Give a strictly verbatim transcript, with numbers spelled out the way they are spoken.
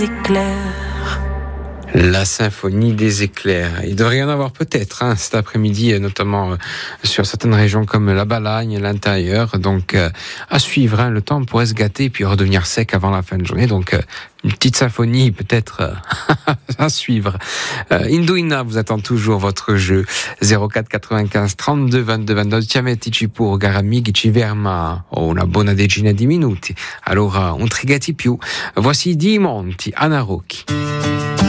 éclairs. La symphonie des éclairs. Il devrait y en avoir peut-être hein, cet après-midi, notamment euh, sur certaines régions comme la Balagne, l'intérieur. Donc euh, à suivre, hein, le temps pourrait se gâter et puis redevenir sec avant la fin de journée. Donc euh, une petite symphonie peut-être euh, à suivre. Euh, Induina vous attend toujours votre jeu zéro quatre quatre-vingt-quinze trente-deux vingt-deux vingt-deux. Ti metti pour garamighi ci verma una buona decina di minuti. Allora un trigati più. Voici Di Monti, Anna Rocchi.